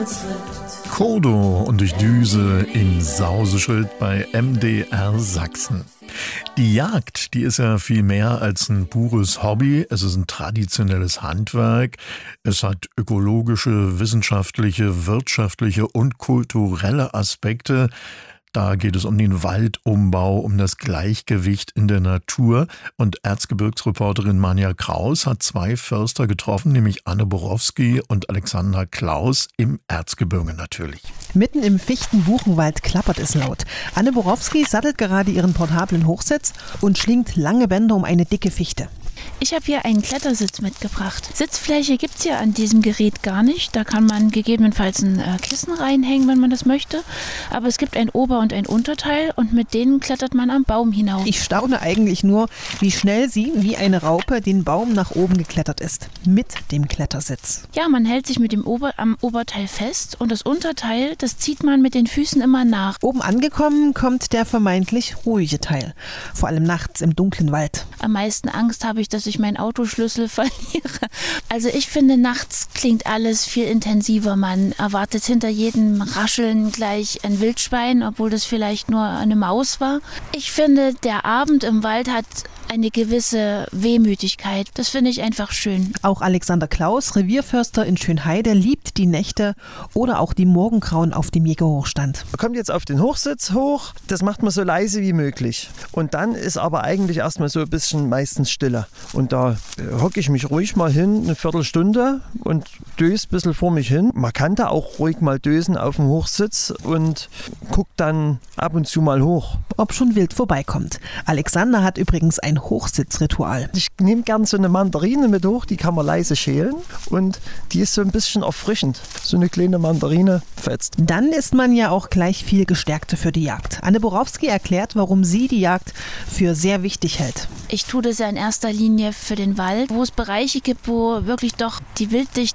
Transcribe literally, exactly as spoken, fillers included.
Kodo und ich düse in Sauseschild bei M D R Sachsen. Die Jagd, die ist ja viel mehr als ein pures Hobby. Es ist ein traditionelles Handwerk. Es hat ökologische, wissenschaftliche, wirtschaftliche und kulturelle Aspekte. Da geht es um den Waldumbau, um das Gleichgewicht in der Natur. Und Erzgebirgsreporterin Manja Kraus hat zwei Förster getroffen, nämlich Anne Borowski und Alexander Klaus im Erzgebirge natürlich. Mitten im Fichten-Buchenwald klappert es laut. Anne Borowski sattelt gerade ihren portablen Hochsitz und schlingt lange Bänder um eine dicke Fichte. Ich habe hier einen Klettersitz mitgebracht. Sitzfläche gibt es hier an diesem Gerät gar nicht. Da kann man gegebenenfalls ein äh, Kissen reinhängen, wenn man das möchte. Aber es gibt ein Ober- und ein Unterteil und mit denen klettert man am Baum hinauf. Ich staune eigentlich nur, wie schnell sie, wie eine Raupe, den Baum nach oben geklettert ist. Mit dem Klettersitz. Ja, man hält sich mit dem Ober- am Oberteil fest und das Unterteil, das zieht man mit den Füßen immer nach. Oben angekommen kommt der vermeintlich ruhige Teil. Vor allem nachts im dunklen Wald. Am meisten Angst habe ich, dass ich meinen Autoschlüssel verliere. Also ich finde, nachts klingt alles viel intensiver. Man erwartet hinter jedem Rascheln gleich ein Wildschwein, obwohl das vielleicht nur eine Maus war. Ich finde, der Abend im Wald hat eine gewisse Wehmütigkeit. Das finde ich einfach schön. Auch Alexander Klaus, Revierförster in Schönheide, liebt die Nächte oder auch die Morgengrauen auf dem Jägerhochstand. Man kommt jetzt auf den Hochsitz hoch, das macht man so leise wie möglich. Und dann ist aber eigentlich erstmal so ein bisschen meistens Stille. Und da hocke ich mich ruhig mal hin, eine Viertelstunde und döse ein bisschen vor mich hin. Man kann da auch ruhig mal dösen auf dem Hochsitz und guckt dann ab und zu mal hoch. Ob schon wild vorbeikommt. Alexander hat übrigens ein Hochsitzritual. Ich nehme gern so eine Mandarine mit hoch, die kann man leise schälen und die ist so ein bisschen erfrischend. So eine kleine Mandarine fetzt. Dann ist man ja auch gleich viel gestärkter für die Jagd. Anne Borowski erklärt, warum sie die Jagd für sehr wichtig hält. Ich tue das ja in erster Linie für den Wald, wo es Bereiche gibt, wo wirklich doch die Wilddichte